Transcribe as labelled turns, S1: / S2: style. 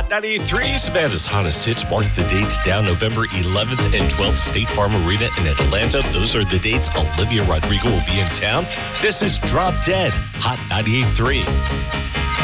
S1: Hot 98.3, Savannah's hottest hits. Mark the dates down November 11th and 12th, State Farm Arena in Atlanta. Those are the dates Olivia Rodrigo will be in town. This is Drop Dead, Hot 98.3.